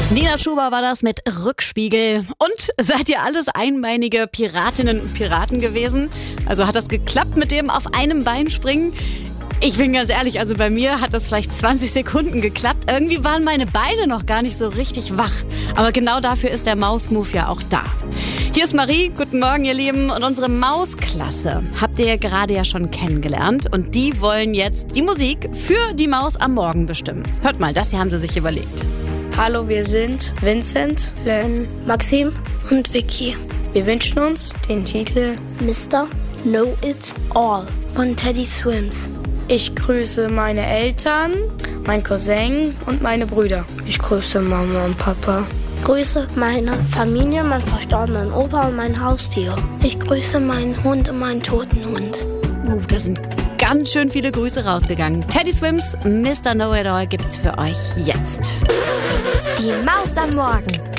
Nina Schuber war das mit Rückspiegel. Und seid ihr alles einbeinige Piratinnen und Piraten gewesen? Also hat das geklappt mit dem auf einem Bein springen? Ich bin ganz ehrlich, also bei mir hat das vielleicht 20 Sekunden geklappt. Irgendwie waren meine Beine noch gar nicht so richtig wach. Aber genau dafür ist der Maus-Move ja auch da. Hier ist Marie, guten Morgen ihr Lieben. Und unsere Mausklasse habt ihr gerade ja schon kennengelernt. Und die wollen jetzt die Musik für die Maus am Morgen bestimmen. Hört mal, das hier haben sie sich überlegt. Hallo, wir sind Vincent, Len, Maxim und Vicky. Wir wünschen uns den Titel Mr. Know It All von Teddy Swims. Ich grüße meine Eltern, mein Cousin und meine Brüder. Ich grüße Mama und Papa. Grüße meine Familie, meinen verstorbenen Opa und mein Haustier. Ich grüße meinen Hund und meinen toten Hund. Da sind ganz schön viele Grüße rausgegangen. Teddy Swims, Mr. Know It All gibt's für euch jetzt. Die Maus am Morgen.